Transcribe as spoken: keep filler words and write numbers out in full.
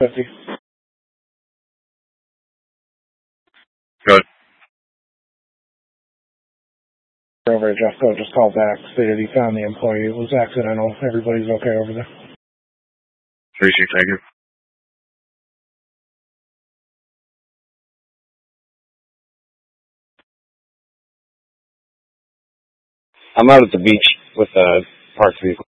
fifty. Good. Over at Jeffco just called back, stated he found the employee. It was accidental. Everybody's okay over there. Appreciate it, thank you. I'm out at the beach with a parked vehicle.